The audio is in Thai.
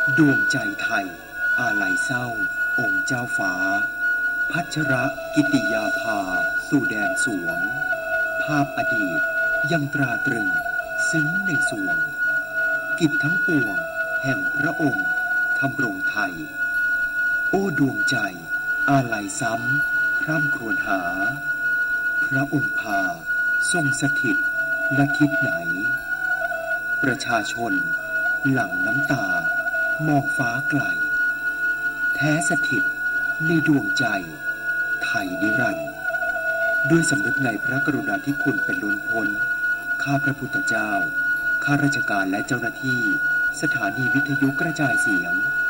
ดวงใจไทยอาลัยเศร้าองค์เจ้าฟ้าพัชรกิติยาภาสู่แดนสวงภาพอดีตยังตราตรึงซึ้งในสวงกิจทั้งปวงแห่งพระองค์ทำรงไทยโอ้ดวงใจอาลัยซ้ำคร่ำครวญหาพระองค์พาทรงสถิตณทิศไหนประชาชนหลั่งน้ำตามองฟ้าไกลแท้สถิตในดวงใจไทยนิรันดร์ด้วยสำนึกในพระกรุณาธิคุณเป็นล้นพ้นข้าพระพุทธเจ้าข้าราชการและเจ้าหน้าที่สถานีวิทยุกระจายเสียง